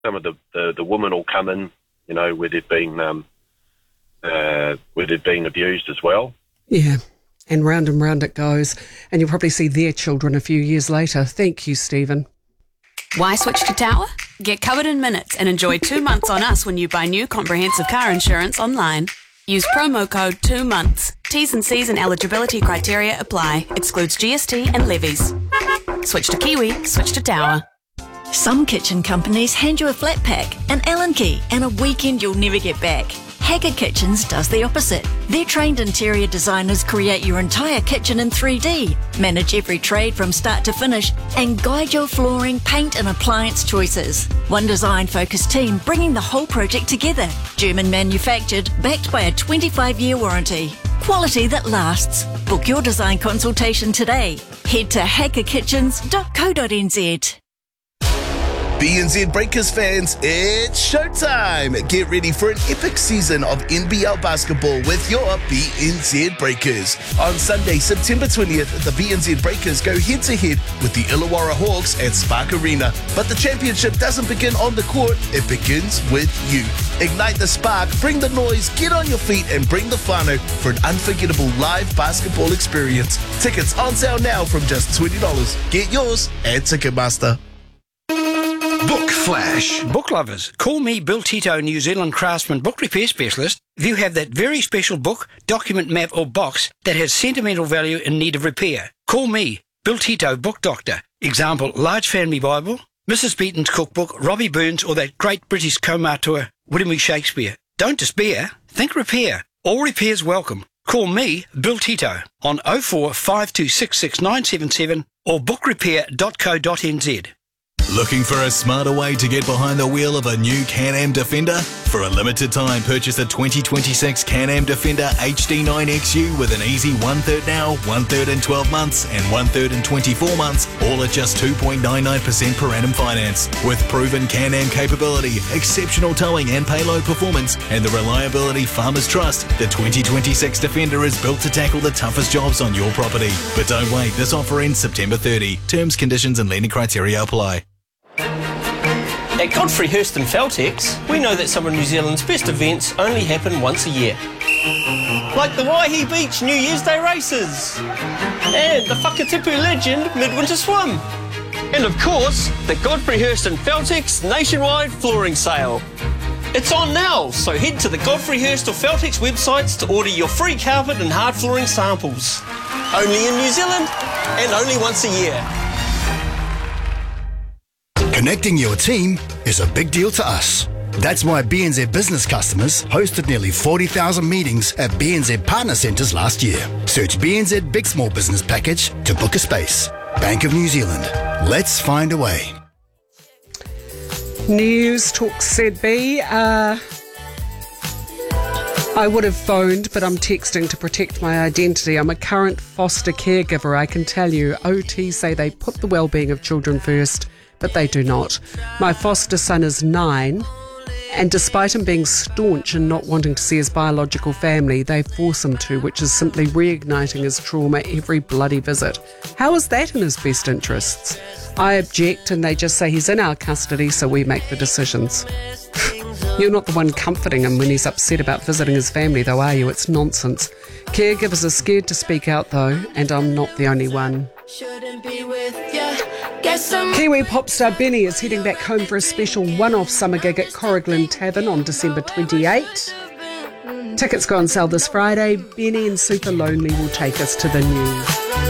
some of the women will come in, where they've been abused as well. Yeah, and round it goes. And you'll probably see their children a few years later. Thank you, Stephen. Why switch to Tower? Get covered in minutes and enjoy 2 months on us when you buy new comprehensive car insurance online. Use promo code 2 months. T's and C's and eligibility criteria apply. Excludes GST and levies. Switch to Kiwi, switch to Tower. Some kitchen companies hand you a flat pack, an Allen key, and a weekend you'll never get back. Hacker Kitchens does the opposite. Their trained interior designers create your entire kitchen in 3D, manage every trade from start to finish, and guide your flooring, paint and appliance choices. One design-focused team bringing the whole project together. German manufactured, backed by a 25-year warranty. Quality that lasts. Book your design consultation today. Head to hackerkitchens.co.nz. BNZ Breakers fans, it's showtime! Get ready for an epic season of NBL basketball with your BNZ Breakers. On Sunday, September 20th, the BNZ Breakers go head-to-head with the Illawarra Hawks at Spark Arena. But the championship doesn't begin on the court, it begins with you. Ignite the spark, bring the noise, get on your feet and bring the whānau for an unforgettable live basketball experience. Tickets on sale now from just $20. Get yours at Ticketmaster. Book Flash. Book lovers, call me Bill Tito, New Zealand craftsman book repair specialist. If you have that very special book, document, map or box that has sentimental value in need of repair, call me, Bill Tito, book doctor. Example, Large Family Bible, Mrs. Beaton's cookbook, Robbie Burns or that great British co-auteur, William E. Shakespeare. Don't despair, think repair. All repairs welcome. Call me, Bill Tito, on 04 5266977 or bookrepair.co.nz. Looking for a smarter way to get behind the wheel of a new Can-Am Defender? For a limited time, purchase a 2026 Can-Am Defender HD9XU with an easy 1/3 now, 1/3 in 12 months and 1/3 in 24 months, all at just 2.99% per annum finance. With proven Can-Am capability, exceptional towing and payload performance, and the reliability farmers trust, the 2026 Defender is built to tackle the toughest jobs on your property. But don't wait, this offer ends September 30. Terms, conditions and lending criteria apply. At Godfrey Hirst and Feltex, we know that some of New Zealand's best events only happen once a year. Like the Waihi Beach New Year's Day races, and the Whakatipu Legend Midwinter Swim, and of course, the Godfrey Hirst and Feltex nationwide flooring sale. It's on now, so head to the Godfrey Hirst or Feltex websites to order your free carpet and hard flooring samples. Only in New Zealand, and only once a year. Connecting your team is a big deal to us. That's why BNZ business customers hosted nearly 40,000 meetings at BNZ Partner Centres last year. Search BNZ Big Small Business Package to book a space. Bank of New Zealand. Let's find a way. News Talk ZB. I would have phoned, but I'm texting to protect my identity. I'm a current foster caregiver, I can tell you. OT say they put the well-being of children first, but they do not. My foster son is 9, and despite him being staunch and not wanting to see his biological family, they force him to, which is simply reigniting his trauma every bloody visit. How is that in his best interests? I object, and they just say he's in our custody, so we make the decisions. You're not the one comforting him when he's upset about visiting his family, though, are you? It's nonsense. Caregivers are scared to speak out, though, and I'm not the only one. Kiwi pop star Benny is heading back home for a special one-off summer gig at Corrigan Tavern on December 28. Tickets go on sale this Friday. Benny and Super Lonely will take us to the news.